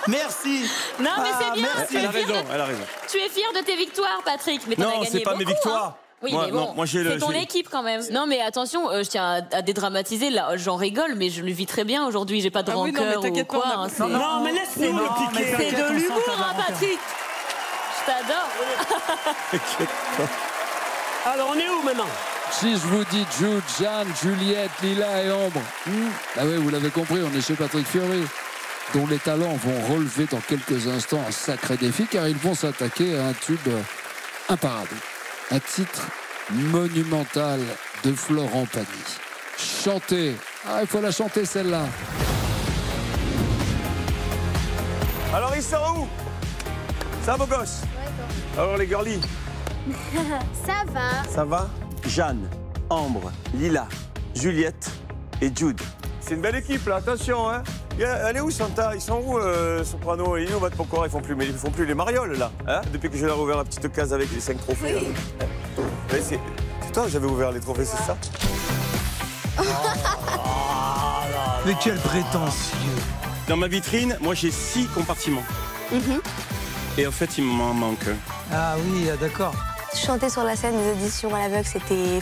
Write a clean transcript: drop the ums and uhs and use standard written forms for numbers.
Merci. Non, mais c'est bien. Merci. Elle a raison, elle a raison. Tu es fier de tes victoires, Patrick. Mais t'en as Non, gagné c'est pas mes beaucoup, victoires. hein. Oui, Moi, mais bon, non, moi, j'ai c'est le- ton j'ai- équipe quand même. Non, mais attention, je tiens à dédramatiser. Là, j'en rigole, mais je le vis très bien aujourd'hui. J'ai pas de Ah oui, non, mais rancœur ou t'inquiète pas, quoi. on a- Hein, c'est- Non, mais laisse-nous Non, le mais piquer. t'inquiète, C'est de on sent l'humour, ta hein, rancœur. Patrick. Je t'adore. Alors, on est où maintenant? Si je vous dis Jude, Jeanne, Juliette, Lila et Ambre, ah oui, vous l'avez compris, on est chez Patrick Fiori, dont les talents vont relever dans quelques instants un sacré défi, car ils vont s'attaquer à un tube imparable. Un titre monumental de Florent Pagny. Chantez. Ah, il faut la chanter celle-là. Alors, il sort où? Ça, beau gosse? Alors, les girlies, Ça va. ça va? Jeanne, Ambre, Lila, Juliette et Jude. C'est une belle équipe, là, attention, hein. Elle est où, Santa? Ils sont où, Soprano et Lino Pokora? Ils font plus les marioles, là, hein, depuis que j'ai ouvert la petite case avec les 5 trophées. Oui. Là. Mais c'est toi que j'avais ouvert les trophées, c'est ça? Mais quel prétentieux. Dans ma vitrine, moi, j'ai 6 compartiments. Et en fait, il m'en manque un. Ah oui, d'accord. Chanter sur la scène des auditions à l'aveugle, c'était